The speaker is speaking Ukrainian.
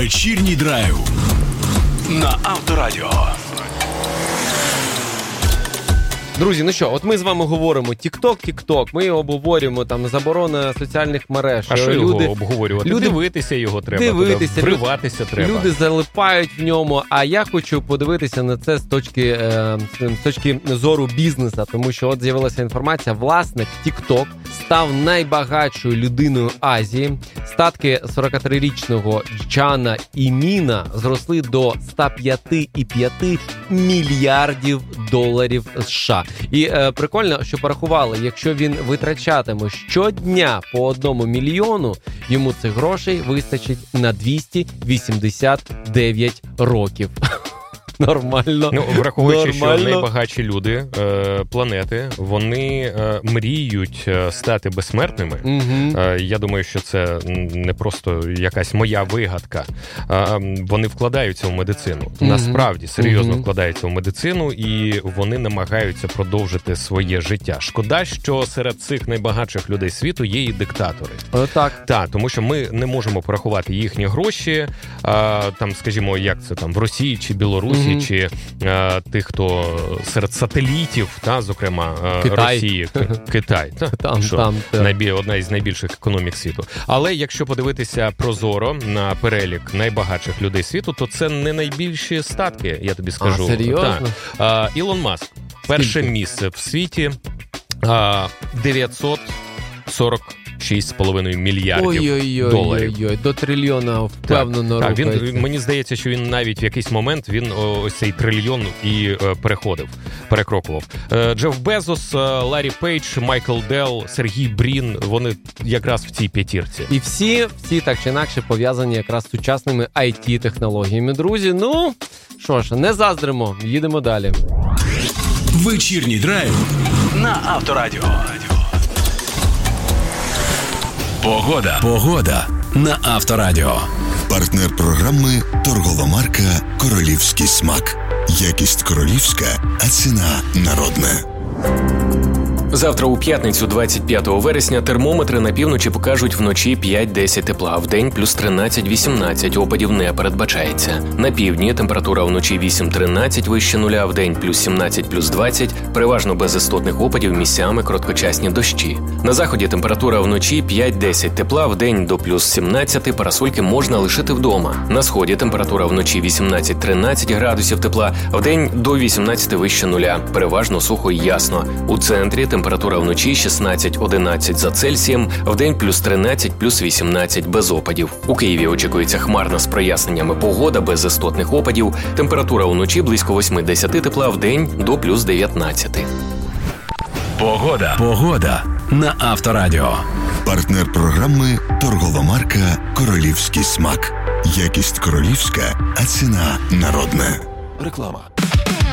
Вечірній драйв на Авторадіо. Друзі, ну що, от ми з вами говоримо TikTok, ми обговорюємо там заборона соціальних мереж. А що його обговорювати? Дивитися його треба, вриватися треба. Люди залипають в ньому, а я хочу подивитися на це з точки зору бізнесу, тому що от з'явилася інформація, власник TikTok став найбагатшою людиною Азії. Статки 43-річного Чана Іміна зросли до 105,5 мільярдів доларів США. І прикольно, що порахували, якщо він витрачатиме щодня по 1 мільйону, йому цих грошей вистачить на 289 років. Нормально. Ну, враховуючи, що найбагатші люди планети, вони мріють стати безсмертними. Угу. Я думаю, що це не просто якась моя вигадка. Вони вкладаються в медицину. Угу. Насправді, серйозно вкладаються в медицину, і вони намагаються продовжити своє життя. Шкода, що серед цих найбагатших людей світу є і диктатори. Так, тому що ми не можемо порахувати їхні гроші, там, скажімо, як це там в Росії чи Білорусі, чи тих, хто серед сателітів, зокрема Росії, Китай, одна із найбільших економік світу. Але якщо подивитися прозоро на перелік найбагатших людей світу, то це не найбільші статки, я тобі скажу. Серйозно? Ілон Маск. Перше місце в світі, 946,5 мільярдів доларів. Ой-ой-ой, до трильйона впевнено рухається. Так, мені здається, що він навіть в якийсь момент ось цей трильйон і перекрокував. Джеф Безос, Ларі Пейдж, Майкл Делл, Сергій Брін, вони якраз в цій п'ятірці. І всі так чи інакше пов'язані якраз з сучасними IT-технологіями. Друзі, ну, що ж, не заздримо, їдемо далі. Вечірній драйв на Авторадіо. Погода на Авторадіо. Партнер програми торгова марка «Королівський смак». Якість королівська, а ціна народна. Завтра у п'ятницю, 25 вересня, термометри на півночі покажуть вночі 5-10 тепла, вдень плюс 13-18, опадів не передбачається. На півдні температура вночі 8-13, вище нуля, вдень плюс 17, плюс 20, переважно без істотних опадів, місцями короткочасні дощі. На заході температура вночі 5-10 тепла, вдень до плюс 17, парасольки можна лишити вдома. На сході температура вночі 18-13 градусів тепла, вдень до 18 вище нуля, переважно сухо і ясно. У центрі температура вночі 16-11 за Цельсієм, вдень плюс 13, плюс 18 без опадів. У Києві очікується хмарна з проясненнями погода без істотних опадів. Температура вночі близько 8-10 тепла, вдень до плюс 19. Погода на Авторадіо. Партнер програми торгова марка «Королівський смак». Якість королівська, а ціна народна. Реклама.